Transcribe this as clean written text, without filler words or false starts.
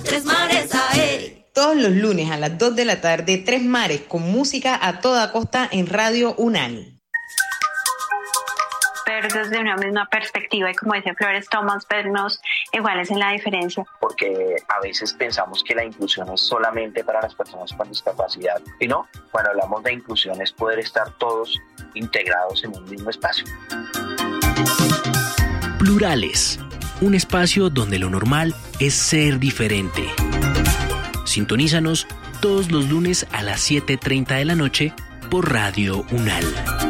Tres Mares AE. Todos los lunes a las 2 de la tarde, Tres Mares, con música a toda costa en Radio UNAL. Ver desde una misma perspectiva y, como dice Flores Thomas, vernos iguales en la diferencia. Porque a veces pensamos que la inclusión es solamente para las personas con discapacidad. Y no, cuando hablamos de inclusión es poder estar todos integrados en un mismo espacio. Plurales, un espacio donde lo normal es ser diferente. Sintonízanos todos los lunes a las 7:30 de la noche por Radio UNAL.